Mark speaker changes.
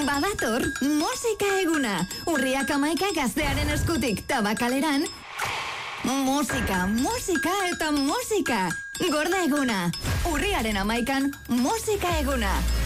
Speaker 1: Badator, musika eguna. Urriak 11 gaztearen eskutik Tabakaleran. Musika, musika eta musika. Gorde eguna. Urriaren 11 musika eguna.